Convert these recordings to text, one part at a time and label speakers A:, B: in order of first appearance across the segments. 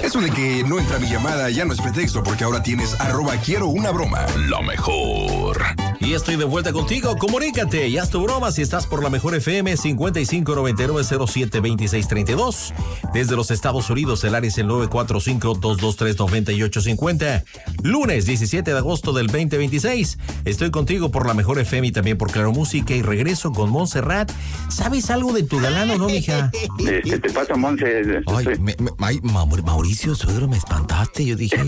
A: Eso de que no entra mi llamada ya no es pretexto, porque ahora tienes @quiero-una-broma. Lo mejor.
B: Y estoy de vuelta contigo. Comunícate y haz tu broma si estás por la mejor FM 5599-072632. Desde los Estados Unidos, el área es el 945-223-9850. Lunes 17 de agosto del 2026. Estoy contigo por la mejor FM y también por Claro Música. Y regreso con Montserrat. ¿Sabes algo de tu galán o no, mija?
C: ¿Qué te pasa, Monse?
B: Ay, Mauricio, suegro, me espantaste. Yo dije,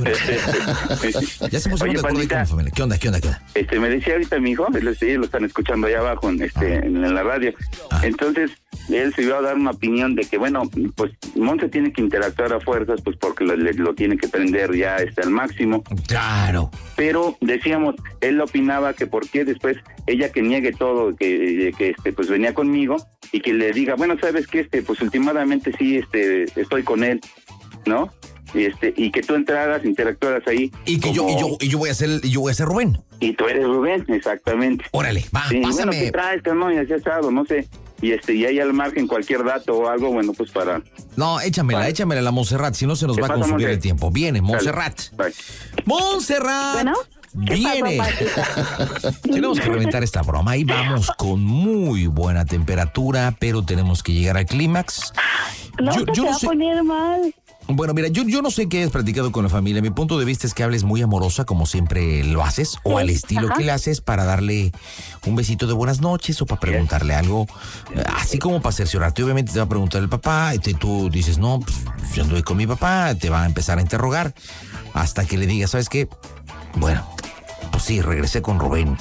B: ya se
C: Oye, Pandita,
B: familia. ¿Qué onda?
C: Me decía ahorita mi hijo, ellos lo están escuchando allá abajo en la radio. Entonces, él se iba a dar una opinión de que, bueno, pues Monse tiene que interactuar a fuerzas, pues porque lo tiene que prender ya al máximo.
B: Claro.
C: Pero decíamos, él opinaba que por qué después ella que niegue todo, que pues venía conmigo y que le diga, bueno, sabes que pues últimamente sí, estoy con él, ¿no? Y que tú interactuaras ahí.
B: Y que como... yo voy a ser Rubén.
C: Y tú eres Rubén, exactamente.
B: Órale, va,
C: sí,
B: pásame.
C: Bueno, ¿qué traes, no? Y así asado, no sé. Y hay al margen cualquier dato o algo, bueno, pues para...
B: No, échamela la Montserrat, si no se nos va a consumir el tiempo. Viene, Montserrat. ¡Montserrat!
D: Bueno,
B: viene. Tenemos que reventar esta broma. Ahí vamos con muy buena temperatura, pero tenemos que llegar al clímax.
D: No, yo no sé. Va a poner mal.
B: Bueno, mira, yo no sé qué has platicado con la familia. Mi punto de vista es que hables muy amorosa, como siempre lo haces, o al estilo que le haces, para darle un besito de buenas noches o para preguntarle algo, así como para cerciorarte. Obviamente te va a preguntar el papá, y tú dices, no, pues yo anduve con mi papá, te va a empezar a interrogar, hasta que le digas, ¿sabes qué? Bueno, pues sí, regresé con Rubén.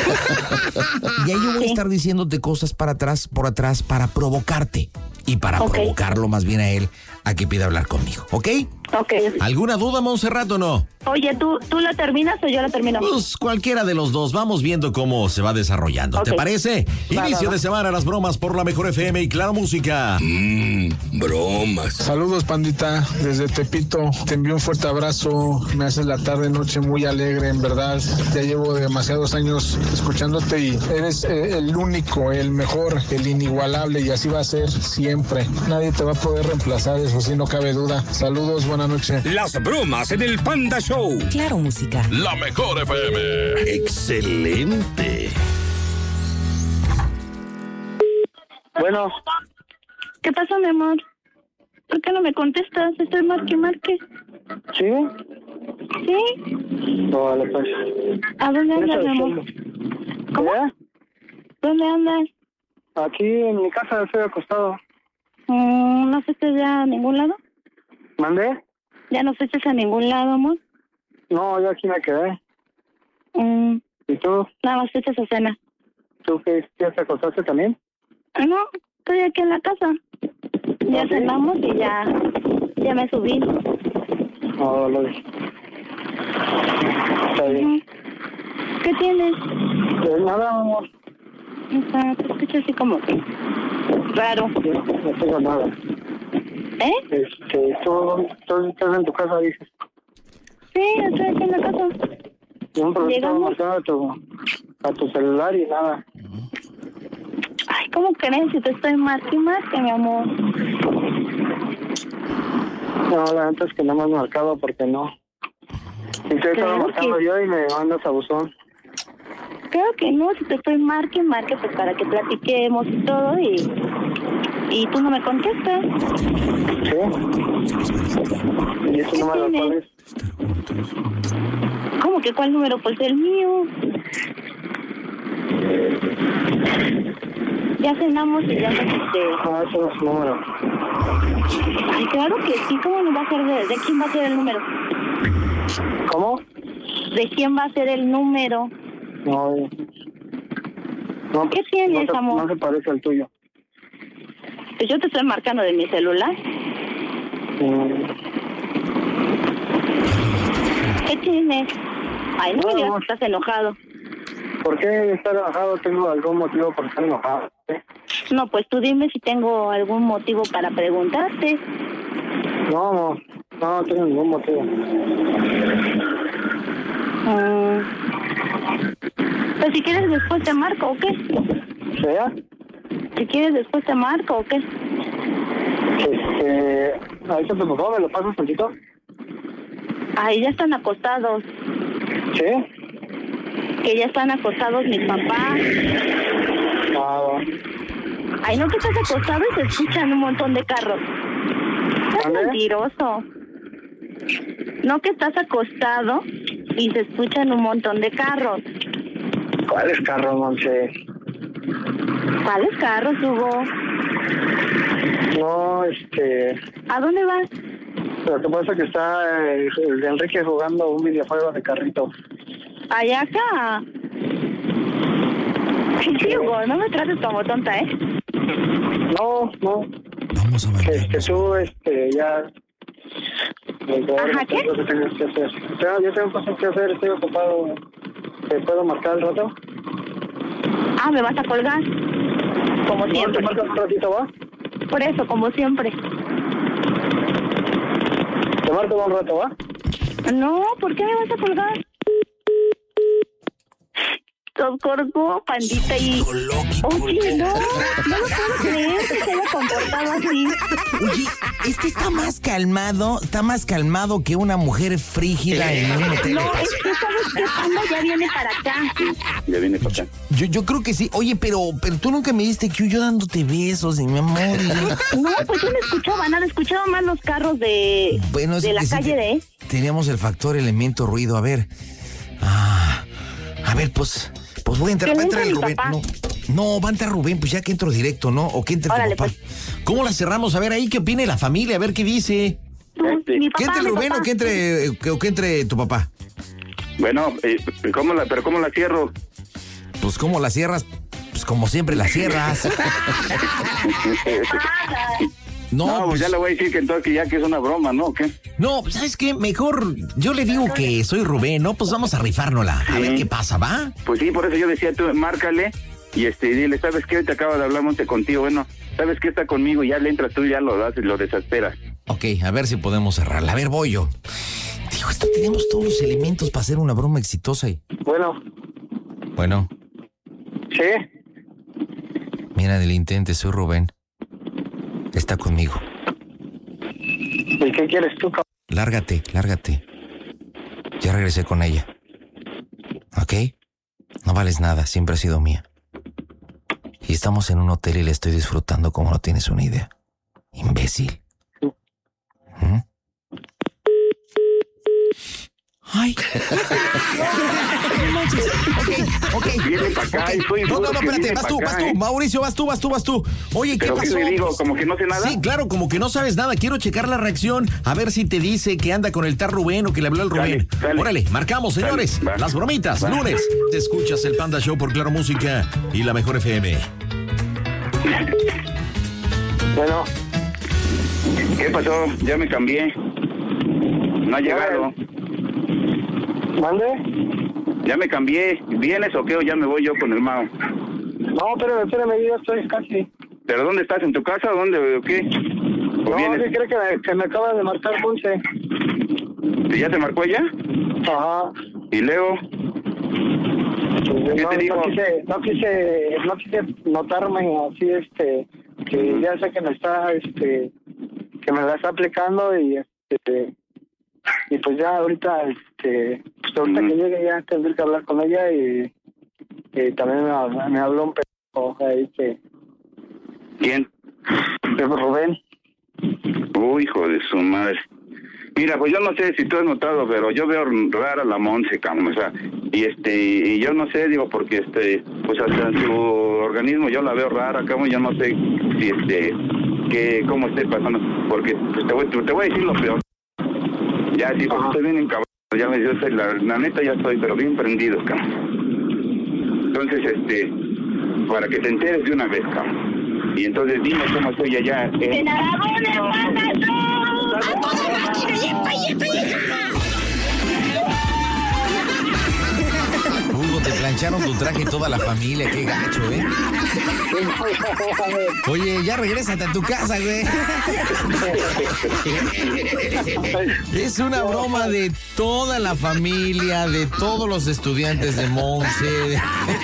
B: Y ahí yo voy a estar diciéndote cosas por atrás, para provocarte. Y para provocarlo más bien a él, a que pida hablar conmigo, ¿ok?
D: Ok.
B: ¿Alguna duda, Montserrat, o no?
D: Oye, ¿tú la terminas o yo la termino?
B: Pues cualquiera de los dos. Vamos viendo cómo se va desarrollando. ¿Te parece? Inicio de semana, las bromas por la mejor FM y Claro Música.
A: Bromas.
E: Saludos, pandita, desde Tepito. Te envío un fuerte abrazo. Me haces la tarde, noche muy alegre, en verdad. Ya llevo demasiados años escuchándote y eres el único, el mejor, el inigualable, y así va a ser siempre. Nadie te va a poder reemplazar, eso sí, no cabe duda. Saludos, buenas noches.
A: Las bromas en el Panda Show.
F: Claro Música.
A: La mejor FM. Excelente.
C: Bueno.
D: ¿Qué pasó, mi amor? ¿Por qué no me contestas? Estoy marque.
C: ¿Sí?
D: ¿Sí?
C: No, vale, pues.
D: ¿A dónde andas, mi amor? ¿Cómo? ¿Dónde andas?
C: Aquí en mi casa estoy acostado.
D: ¿No fuiste ya a ningún lado?
C: ¿Mandé?
D: ¿Ya no fuiste a ningún lado, amor?
C: No, yo aquí me quedé. ¿Y tú?
D: Nada más fuiste a cena.
C: ¿Tú qué? ¿Ya te acostaste también?
D: No, estoy aquí en la casa. Ya cenamos y ya me subí.
C: No, lo vi. Está bien.
D: ¿Qué tienes?
C: Pues nada, amor.
D: O sea, te escucho así como que raro.
C: No tengo nada. ¿Tú estás en tu casa, dices?
D: Sí, estoy aquí en la casa.
C: Estaba marcando a tu celular y nada.
D: Ay, ¿cómo crees? Si te estoy marque, mi amor.
C: No, la neta es que no me has marcado porque no. Y te estaba marcando yo y me mandas a buzón.
D: Creo que no, si te estoy marque, pues para que platiquemos y todo y tú no me contestas.
C: ¿Sí? ¿Y ese número cuál es?
D: ¿Cómo que cuál número? Pues el mío. Ya cenamos y ya no
C: Ah, ese no es su número.
D: Ay, claro que sí, ¿cómo no va a ser? ¿De quién va a ser el número?
C: ¿Cómo?
D: ¿De quién va a ser el número?
C: No,
D: ¿Qué tienes, amor?
C: No se parece al tuyo.
D: Pues yo te estoy marcando de mi celular. ¿Qué tienes? Ay, no me digas que estás enojado.
C: ¿Por qué estar enojado? ¿Tengo algún motivo por estar enojado?
D: No, pues tú dime si tengo algún motivo para preguntarte.
C: No tengo ningún motivo.
D: Pues si quieres después te marco, ¿o qué?
C: ¿Sea?
D: Si quieres después te marco, ¿o qué?
F: Ahí está tu papá, ¿me lo pasas tantito?
D: Ahí ya están acostados.
F: ¿Sí?
D: Que ya están acostados mis papás. Ay, no, que estás acostado y se escuchan un montón de carros. Estás mentiroso. No, que estás acostado y se escuchan un montón de carros.
F: ¿Cuáles carros, Monse?
D: ¿Cuáles carros, Hugo?
F: No,
D: ¿A dónde vas?
F: Lo que pasa es que está el de Enrique jugando un videojuego de carrito.
D: Allá acá. Sí, Hugo, no me trates como tonta, ¿eh?
F: No.
B: Vamos a ver.
F: Tú, ya...
D: Ajá, ¿qué?
F: Yo tengo cosas que hacer, estoy ocupado. ¿Te puedo marcar el rato?
D: Ah, ¿me vas a colgar? Como siempre.
F: ¿Te marcas un ratito, va?
D: Por eso, como siempre.
F: ¿Te marco un rato, va?
D: No, ¿por qué me vas a colgar? Los colgó, pandita, y... Oye, no lo puedo creer que se haya comportado así.
B: Oye, está más calmado que una mujer frígida en un hotel.
D: No, es que sabes que Panda ya viene para acá.
C: Ya viene para acá.
B: Yo creo que sí. Oye, pero tú nunca me diste que yo dándote besos, mi amor.
D: No, pues yo no escuchaba nada, escuchaba más los carros de la calle de...
B: Teníamos el factor elemento ruido. A ver, pues voy a entrar. Va a entrar el Rubén. No, va a entrar Rubén, pues ya que entro directo, ¿no? O que entre tu papá.
D: Pues.
B: ¿Cómo la cerramos? A ver, ahí qué opine la familia, a ver qué dice.
D: Mi papá,
B: ¿Que entre Rubén
D: papá.
B: o que entre tu papá?
C: Bueno, ¿cómo la cierro?
B: Pues ¿cómo la cierras? Pues como siempre la cierras.
C: No, pues ya le voy a decir que entonces que es una broma, ¿no? ¿Qué?
B: No, ¿sabes qué? Mejor yo le digo que soy Rubén, ¿no? Pues vamos a rifárnosla. A ver qué pasa, ¿va?
C: Pues sí, por eso yo decía, tú márcale y dile, ¿sabes qué? Te acabo de hablar, Monte, contigo. Bueno, ¿sabes qué? Está conmigo y ya le entras tú y ya lo haces, lo desesperas.
B: Ok, a ver si podemos cerrarla. A ver, voy yo. Digo, tenemos todos los elementos para hacer una broma exitosa y... Bueno.
F: ¿Sí?
B: Mira, del intente, soy Rubén. Está conmigo.
F: ¿Y qué quieres tú, cabrón?
B: Lárgate. Ya regresé con ella. ¿Ok? No vales nada, siempre has sido mía. Y estamos en un hotel y le estoy disfrutando como no tienes una idea. Imbécil. Ay. Ok.
C: Viene para acá y estoy
B: No,
C: seguro que
B: espérate,
C: viene
B: vas tú,
C: pa' acá,
B: Mauricio, vas tú. Oye, ¿qué
C: ¿Pero
B: pasó?
C: qué le digo? ¿Como que no sé nada?
B: Sí, claro, como que no sabes nada. Quiero checar la reacción, a ver si te dice que anda con el tal Rubén o que le habló al Rubén.
C: Dale.
B: Órale, marcamos, señores.
C: Dale, va.
B: Las bromitas,
C: Va.
B: lunes. Te escuchas el Panda Show por Claro Música y la Mejor FM.
F: Bueno.
C: ¿Qué pasó? Ya me cambié. No ha llegado.
F: ¿Mande?
C: Ya me cambié. ¿Vienes o qué? ¿O ya me voy yo con el Mao?
F: No, espérame, yo estoy casi.
C: ¿Pero dónde estás? ¿En tu casa? ¿Dónde o qué? ¿O
F: No,
C: vienes?
F: ¿qué cree que me acaba de marcar Monse?
C: ¿Ya te marcó ella?
F: Ajá.
C: ¿Y Leo? ¿Qué te dijo?
F: No quise notarme así, que ya sé que me está, que me la está aplicando y pues ya ahorita, pues ahorita que llegue ya tendré que hablar con ella y también me habló un pedo ahí que...
C: ¿Quién?
F: Rubén.
C: Uy, hijo de su madre. Mira, pues yo no sé si tú has notado, pero yo veo rara la Monse, cabrón, o sea, y yo no sé, digo, porque pues hasta en su organismo yo la veo rara, cabrón, yo no sé si cómo esté pasando, porque pues te voy a decir lo peor. Ya, sí, pues estoy bien encabrado, ya me dio la neta ya estoy, pero bien prendido, cabrón. Entonces, para que te enteres de una vez, cabrón. Y entonces dime cómo estoy allá.
D: ¡En Aragón, Panda Show! ¡A toda máquina, yepa!
B: Hugo, te plancharon tu traje y toda la familia, qué gacho, ¿eh? Oye, ya regrésate a tu casa, güey. Es una broma de toda la familia, de todos los estudiantes de Monse.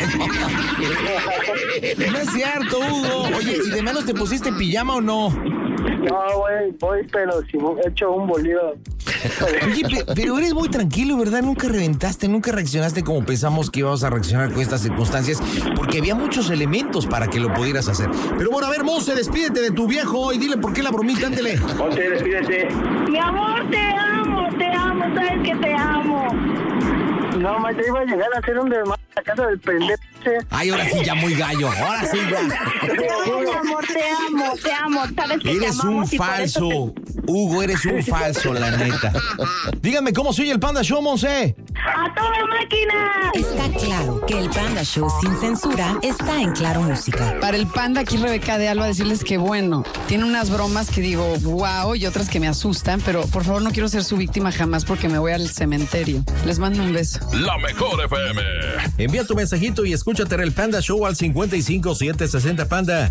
B: No es cierto, Hugo. Oye, ¿y de menos te pusiste pijama o no?
F: No, voy, pero si he hecho un bolido.
B: Oye, pero eres muy tranquilo, ¿verdad? Nunca reventaste, nunca reaccionaste como pensamos que íbamos a reaccionar con estas circunstancias, porque había muchos elementos para que lo pudieras hacer. Pero bueno, a ver, Monse, despídete de tu viejo y dile por qué la bromita, ándele.
C: Monse, despídete.
D: Mi amor, te amo, sabes que te amo.
F: No, ma, te iba a llegar a hacer un desmadre a la casa del pendejo.
B: Ay, ahora sí ya muy gallo, ahora sí ya.
D: Mi amor, te amo, sabes que
B: Eres
D: te amamos
B: un
D: y por eso
B: falso, Hugo, eres un falso, la neta. Dígame, ¿cómo soy el Panda Show, Monse?
D: ¡A toda máquina!
G: Está claro que el Panda Show sin censura está en Claro Música.
H: Para el Panda, aquí Rebeca de Alba, decirles que bueno, tiene unas bromas que digo, wow, y otras que me asustan, pero por favor no quiero ser su víctima jamás porque me voy al cementerio. Les mando un beso.
A: La Mejor FM.
B: Envía tu mensajito y escúchate el Panda Show al 55760 Panda,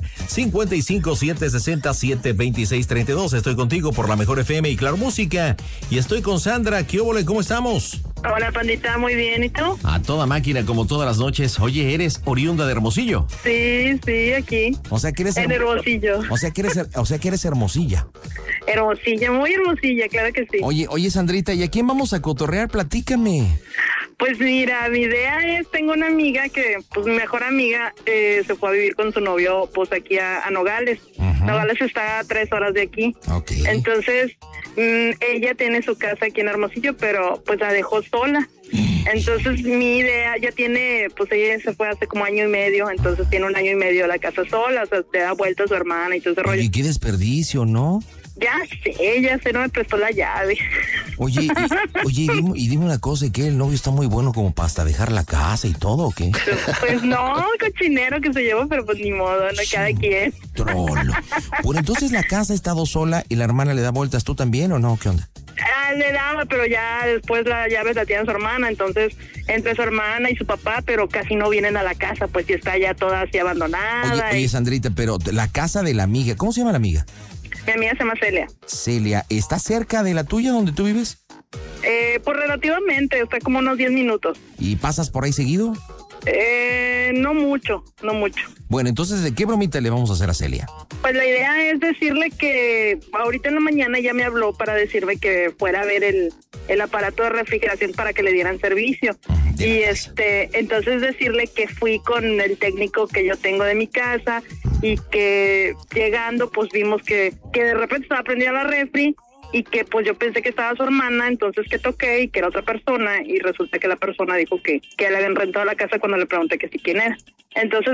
B: 55760-72632. Estoy contigo por La Mejor FM y Claro Música. Y estoy con Sandra. ¿Qué óvole? ¿Cómo estamos?
I: Hola, Pandita, muy bien, ¿y tú?
B: A toda máquina, como todas las noches. Oye, ¿eres oriunda de Hermosillo?
I: Sí, aquí.
B: O sea que eres
I: en Hermosillo.
B: O sea que eres hermosilla.
I: Hermosilla, muy hermosilla, claro que sí.
B: Oye, Sandrita, ¿y a quién vamos a cotorrear? Platícame.
I: Pues mira, mi idea es, tengo una amiga que, pues mi mejor amiga, se fue a vivir con su novio, pues aquí a Nogales. Uh-huh. Nogales está a 3 horas de aquí.
B: Okay.
I: Entonces, ella tiene su casa aquí en Hermosillo, pero pues la dejó sola. Entonces mi idea ya tiene, pues ella se fue hace como 1 año y medio, entonces tiene 1 año y medio la casa sola, o sea, te da vuelta a su hermana y todo ese rollo.
B: Oye, qué desperdicio, ¿no?
I: Ya sé, no me prestó la llave.
B: Oye, y dime una cosa, ¿qué? ¿El novio está muy bueno como para hasta dejar la casa y todo o qué?
I: Pues no, cochinero que se llevó, pero pues ni modo, no cada quien.
B: Trolo. Bueno, entonces la casa ha estado sola y la hermana le da vueltas, ¿tú también o no? ¿Qué onda?
I: Le daba, pero ya después la llave la tiene su hermana, entonces entre su hermana y su papá, pero casi no vienen a la casa, pues si está ya toda así abandonada.
B: Oye, Sandrita, pero la casa de la amiga, ¿cómo se llama la amiga?
I: Mi amiga se llama Celia.
B: Celia, ¿está cerca de la tuya donde tú vives?
I: Pues relativamente, está como unos 10 minutos.
B: ¿Y pasas por ahí seguido?
I: No mucho.
B: Bueno, entonces, ¿de qué bromita le vamos a hacer a Celia?
I: Pues la idea es decirle que ahorita en la mañana ya me habló para decirme que fuera a ver el aparato de refrigeración para que le dieran servicio. Y entonces decirle que fui con el técnico que yo tengo de mi casa y que llegando pues vimos que de repente estaba prendida la refri y que pues yo pensé que estaba su hermana, entonces que toqué y que era otra persona y resulta que la persona dijo que le habían rentado la casa cuando le pregunté que sí quién era. Entonces